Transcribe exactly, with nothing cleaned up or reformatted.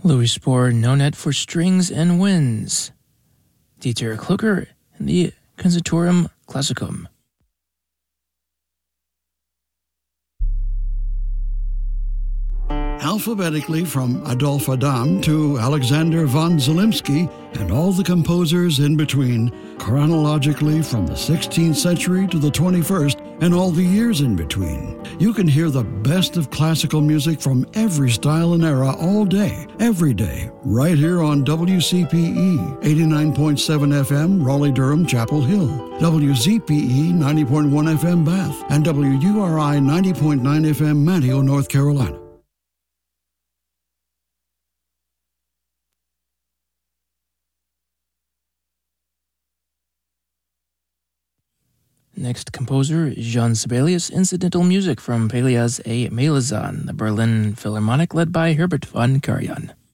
Louis Spohr, Nonet for Strings and Winds. Dieter Klucker in the Conservatorium Classicum. Alphabetically from Adolf Adam to Alexander von Zelensky and all the composers in between, chronologically from the sixteenth century to the twenty-first and all the years in between. You can hear the best of classical music from every style and era all day, every day, right here on W C P E eighty-nine point seven F M, Raleigh-Durham, Chapel Hill, W Z P E ninety point one F M, Bath, and W U R I ninety point nine F M, Manteo, North Carolina. Next composer, Jean Sibelius, incidental music from Pelléas et Malazan, the Berlin Philharmonic led by Herbert von Karajan.